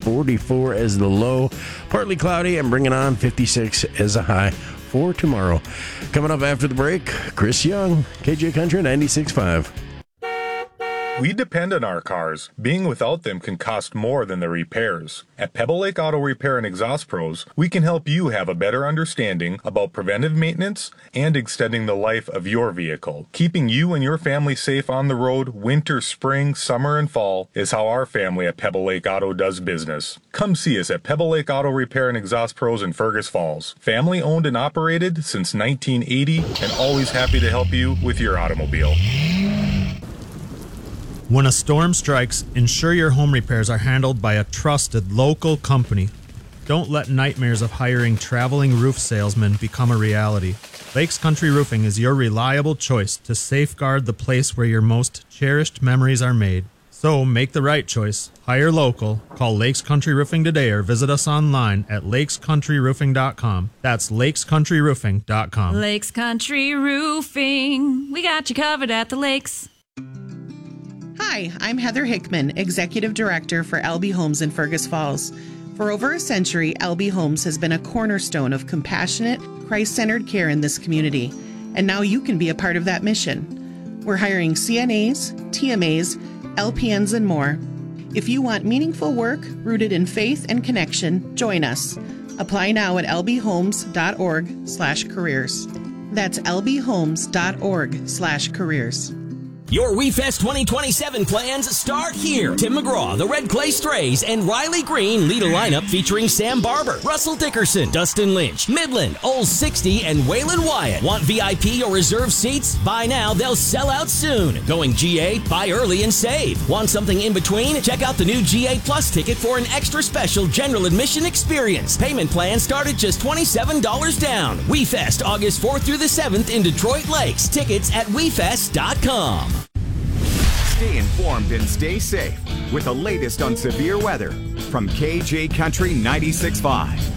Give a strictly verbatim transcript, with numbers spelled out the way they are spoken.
forty-four as the low. Partly cloudy and bringing on fifty-six as a high for tomorrow. Coming up after the break, Chris Young, K J Country ninety-six point five. We depend on our cars. Being without them can cost more than the repairs. At Pebble Lake Auto Repair and Exhaust Pros, we can help you have a better understanding about preventive maintenance and extending the life of your vehicle. Keeping you and your family safe on the road winter, spring, summer, and fall is how our family at Pebble Lake Auto does business. Come see us at Pebble Lake Auto Repair and Exhaust Pros in Fergus Falls. Family owned and operated since nineteen eighty and always happy to help you with your automobile. When a storm strikes, ensure your home repairs are handled by a trusted local company. Don't let nightmares of hiring traveling roof salesmen become a reality. Lakes Country Roofing is your reliable choice to safeguard the place where your most cherished memories are made. So make the right choice. Hire local. Call Lakes Country Roofing today or visit us online at lakes country roofing dot com. That's lakes country roofing dot com. Lakes Country Roofing. We got you covered at the lakes. Hi, I'm Heather Hickman, Executive Director for L B Homes in Fergus Falls. For over a century, L B Homes has been a cornerstone of compassionate, Christ-centered care in this community, and now you can be a part of that mission. We're hiring C N As, T M As, L P Ns, and more. If you want meaningful work rooted in faith and connection, join us. Apply now at l b homes dot org slash careers. That's l b homes dot org slash careers. Your WeFest twenty twenty-seven plans start here. Tim McGraw, the Red Clay Strays, and Riley Green lead a lineup featuring Sam Barber, Russell Dickerson, Dustin Lynch, Midland, Old sixty, and Waylon Wyatt. Want V I P or reserve seats? Buy now, they'll sell out soon. Going G A? Buy early and save. Want something in between? Check out the new G A Plus ticket for an extra special general admission experience. Payment plans start at just twenty-seven dollars down. WeFest, August fourth through the seventh in Detroit Lakes. Tickets at we fest dot com. Stay informed and stay safe with the latest on severe weather from K J Country ninety-six point five.